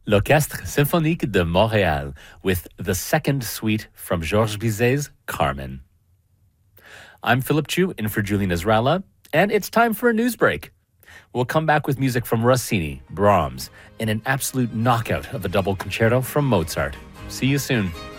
L'Orchestre Symphonique de Montréal with the second suite from Georges Bizet's Carmen. I'm Philip Chu in for Julian Israela, and it's time for a news break. We'll come back with music from Rossini, Brahms, and an absolute knockout of a double concerto from Mozart. See you soon.